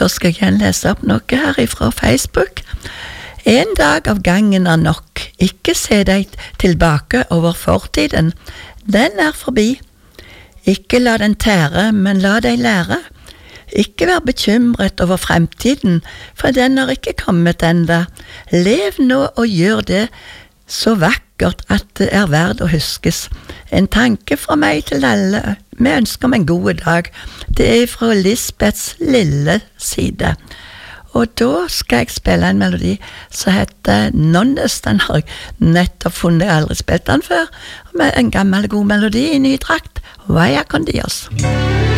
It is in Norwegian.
Da skal jeg igjen lese opp noe her fra Facebook. En dag av gangen nok. Ikke se deg tilbake over fortiden. Den forbi. Ikke la den tære, men la deg lære. Ikke vær bekymret over fremtiden, for den har ikke kommet enda. Lev nå og gjør det så vakkert at det verd å huskes. En tanke fra meg til alle. Vi ønsker om en god dag. Det fra Lisbeths lille side. Og da skal jeg spille en melodi som heter Nonnes. Den har jeg nettopp funnet, jeg har aldri spilt den før. Med en gammel god melodi i ny drakt. Vaya con Dios.